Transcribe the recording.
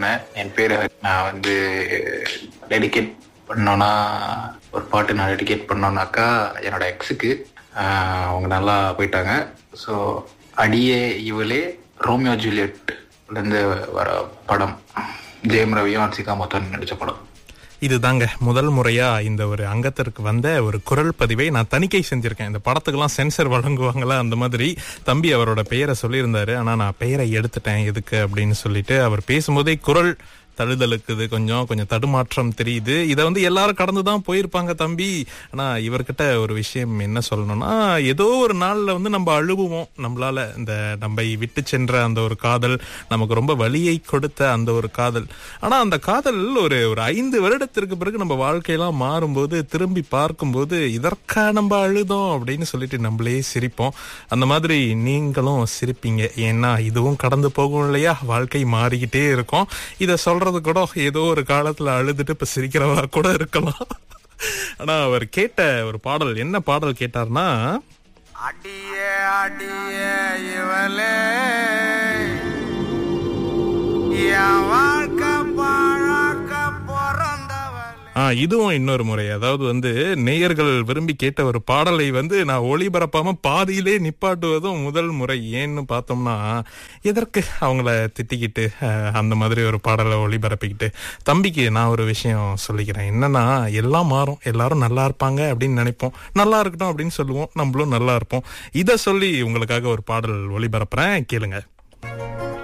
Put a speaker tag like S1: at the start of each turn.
S1: எழுதினேன். என் பேரு நான் வந்து டெடிகேட் பண்ணோன்னா, ஒரு பாட்டு நான் டெடிகேட் பண்ணோன்னாக்கா என்னோட எக்ஸுக்கு. அவங்க நல்லா போயிட்டாங்க. ஸோ அடியே இவளே ரோமியோ ஜூலியட்லேருந்து வர படம், ஜெயம் ரவியும் ஹன்சிகா மொத்தம் நடித்த படம்.
S2: இதுதாங்க முதல் முறையா இந்த ஒரு அங்கத்திற்கு வந்த ஒரு குரல் பதிவை நான் தணிக்கை செஞ்சிருக்கேன். இந்த படத்துக்கெல்லாம் சென்சர் வழங்குவாங்களா அந்த மாதிரி தம்பி அவரோட பெயரை சொல்லியிருந்தாரு. ஆனா நான் பெயரை எடுத்துட்டேன் எதுக்கு அப்படின்னு சொல்லிட்டு அவர் பேசும்போதே குரல் தழுதலுக்குது, கொஞ்சம் தடுமாற்றம் தெரியுது. இதை வந்து எல்லாரும் கடந்துதான் போயிருப்பாங்க தம்பி. ஆனா இவர்கிட்ட ஒரு விஷயம் என்ன சொல்லணும்னா, ஏதோ ஒரு நாள்ல வந்து நம்ம அழுவுவோம். நம்மளால இந்த நம்மை விட்டு சென்ற அந்த ஒரு காதல், நமக்கு ரொம்ப வலியை கொடுத்த அந்த ஒரு காதல். ஆனா அந்த காதல் ஒரு 5 வருடத்திற்கு பிறகு நம்ம வாழ்க்கையெல்லாம் மாறும்போது திரும்பி பார்க்கும்போது இதற்கா நம்ம அழுதோம் அப்படின்னு சொல்லிட்டு நம்மளே சிரிப்போம். அந்த மாதிரி நீங்களும் சிரிப்பீங்க. ஏன்னா இதுவும் கடந்து போகும் இல்லையா, வாழ்க்கை மாறிக்கிட்டே இருக்கும். இதை சொல்றது கூட ஏதோ ஒரு காலத்துல அழுதுட்டு இப்ப சிரிக்கிறவா கூட இருக்கலாம். ஆனா அவர் கேட்ட ஒரு பாடல், என்ன பாடல் கேட்டார்னா,
S3: அடியே அடியே இவளே என் வாழ்க்கை பழக்க பிறந்தவளே.
S2: இதுவும் இன்னொரு முறை. அதாவது வந்து நேயர்கள் விரும்பி கேட்ட ஒரு பாடலை வந்து நான் ஒளிபரப்பாம பாதியிலே நிப்பாட்டுவதும் முதல் முறை. ஏன்னு பார்த்தோம்னா, எதற்கு அவங்கள திட்டிக்கிட்டு அந்த மாதிரி ஒரு பாடலை ஒளிபரப்பிக்கிட்டு. தம்பிக்கு நான் ஒரு விஷயம் சொல்லிக்கிறேன். என்னன்னா, எல்லாம் மாறும், எல்லாரும் நல்லா இருப்பாங்க அப்படின்னு நினைப்போம், நல்லா இருக்கட்டும் அப்படின்னு சொல்லுவோம், நம்மளும் நல்லா இருப்போம். இதை சொல்லி உங்களுக்காக ஒரு பாடல் ஒளிபரப்புறேன், கேளுங்க.